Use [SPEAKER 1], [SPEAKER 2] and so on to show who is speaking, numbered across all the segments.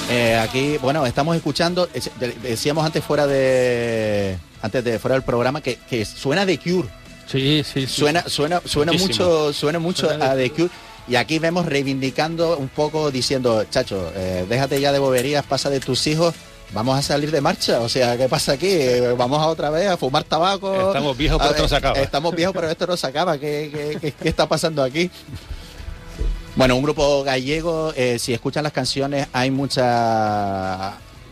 [SPEAKER 1] Aquí, bueno, estamos escuchando, decíamos antes fuera del programa que suena The Cure.
[SPEAKER 2] Sí.
[SPEAKER 1] Suena mucho a The Cure. Y aquí vemos reivindicando un poco, diciendo, chacho, déjate ya de boberías, pasa de tus hijos, vamos a salir de marcha. O sea, ¿qué pasa aquí? Vamos a otra vez a fumar tabaco.
[SPEAKER 3] Estamos viejos, pero esto no se acaba.
[SPEAKER 1] Estamos viejos, pero esto no se acaba. ¿Qué está pasando aquí? Bueno, un grupo gallego, si escuchan las canciones, hay mucha...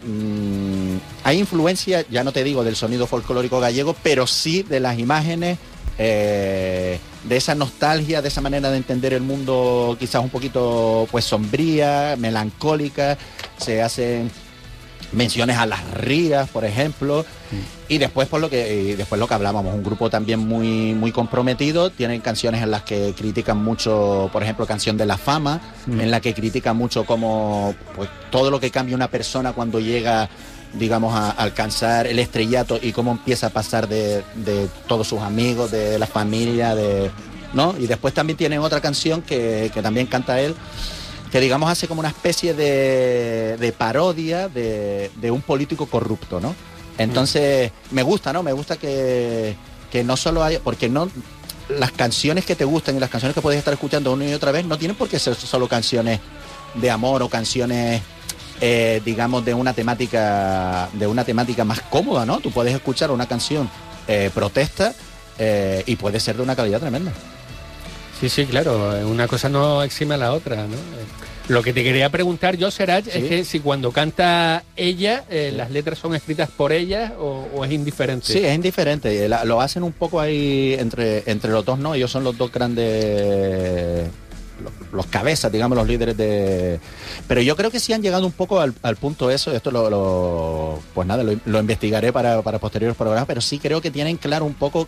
[SPEAKER 1] hay influencia, ya no te digo del sonido folclórico gallego, pero sí de las imágenes, de esa nostalgia, de esa manera de entender el mundo quizás un poquito pues sombría, melancólica. Se hacen menciones a las rías, por ejemplo, y después lo que hablábamos, un grupo también muy comprometido. Tienen canciones en las que critican mucho, por ejemplo, Canción de la Fama, en la que critican mucho como pues todo lo que cambia una persona cuando llega, digamos, a alcanzar el estrellato, y cómo empieza a pasar de todos sus amigos, de la familia, ¿no? Y después también tienen otra canción que también canta él, que digamos hace como una especie de parodia de un político corrupto, ¿no? Entonces me gusta, ¿no? Me gusta que no solo haya, porque no, las canciones que te gustan y las canciones que puedes estar escuchando una y otra vez no tienen por qué ser solo canciones de amor o canciones digamos de una temática más cómoda, ¿no? Tú puedes escuchar una canción protesta y puede ser de una calidad tremenda.
[SPEAKER 2] Sí, claro, una cosa no exime a la otra, ¿no? Lo que te quería preguntar yo, Serach, ¿sí? Es que si cuando canta ella, las letras son escritas por ella o es indiferente.
[SPEAKER 1] Sí, es indiferente. Lo hacen un poco ahí entre los dos, ¿no? Ellos son los dos grandes, los cabezas, digamos, los líderes de... Pero yo creo que sí han llegado un poco al punto eso. Esto pues nada, lo investigaré para posteriores programas, pero sí creo que tienen claro un poco...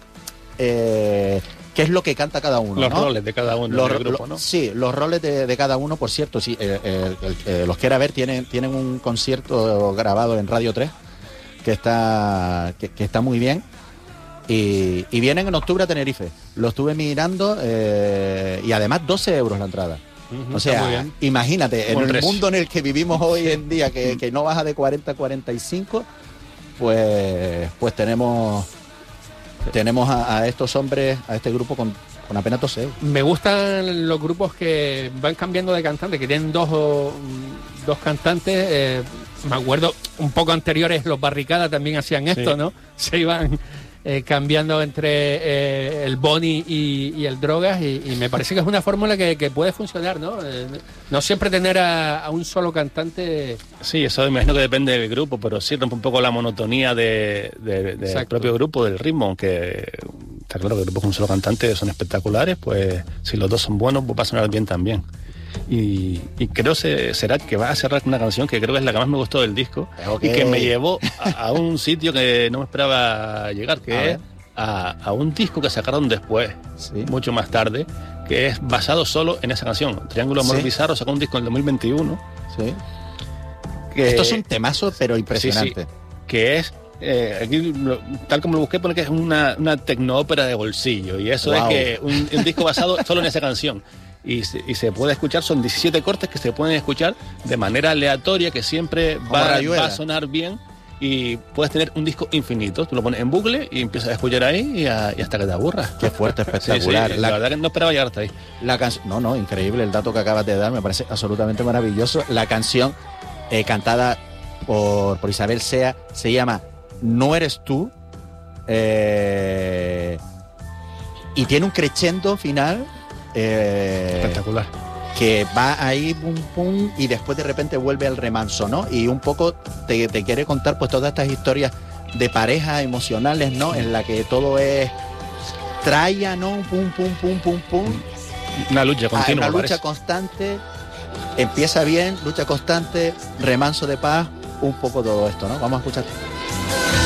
[SPEAKER 1] qué es lo que canta cada uno,
[SPEAKER 3] los
[SPEAKER 1] ¿no?
[SPEAKER 3] roles de cada uno del grupo, ¿no?
[SPEAKER 1] Sí, los roles de cada uno. Por cierto, sí, los quiera ver, tienen un concierto grabado en Radio 3 que está muy bien, y vienen en octubre a Tenerife. Lo estuve mirando, y además 12 euros la entrada. O sea, imagínate, en el mundo en el que vivimos hoy en día, que no baja de 40 a 45, pues tenemos a estos hombres, a este grupo con apenas 12 euros.
[SPEAKER 2] Me gustan los grupos que van cambiando de cantante, que tienen dos cantantes. Me acuerdo, un poco anteriores, los Barricada también hacían esto, sí, ¿no? Se iban cambiando entre el Boni y el Drogas, y me parece que es una fórmula que puede funcionar, ¿no? No siempre tener a un solo cantante.
[SPEAKER 3] Sí, eso me imagino que depende del grupo, pero sí rompe un poco la monotonía del propio grupo, del ritmo, aunque está claro que grupos con un solo cantante son espectaculares, pues si los dos son buenos, pues va a sonar bien también. Y creo será que va a cerrar con una canción que creo que es la que más me gustó del disco, y que me llevó a un sitio que no me esperaba llegar, que es a un disco que sacaron después, sí, mucho más tarde, que es basado solo en esa canción. Triángulo Amor, sí, Bizarro sacó un disco en el 2021.
[SPEAKER 1] Sí. Esto es un temazo, pero impresionante.
[SPEAKER 3] Sí, que es... aquí, tal como lo busqué, pone que es una tecnoópera de bolsillo, y eso, wow, es que un disco basado solo en esa canción. Y se puede escuchar, son 17 cortes que se pueden escuchar de manera aleatoria, que siempre va a sonar bien, y puedes tener un disco infinito. Tú lo pones en bucle y empiezas a escuchar ahí y hasta que te aburras.
[SPEAKER 1] Qué fuerte, espectacular.
[SPEAKER 3] Sí, la verdad que no esperaba llegar hasta ahí.
[SPEAKER 1] La canción, no, increíble el dato que acabas de dar, me parece absolutamente maravilloso. La canción cantada por Isabel Sea se llama No Eres Tú, y tiene un crescendo final
[SPEAKER 3] espectacular,
[SPEAKER 1] que va ahí pum pum, y después de repente vuelve al remanso, ¿no? Y un poco te quiere contar pues todas estas historias de parejas emocionales, ¿no? En la que todo es tralla, ¿no? Pum pum pum pum pum.
[SPEAKER 3] Una lucha continua.
[SPEAKER 1] Una lucha constante. Empieza bien, lucha constante, remanso de paz, un poco todo esto, ¿no? Vamos a escuchar.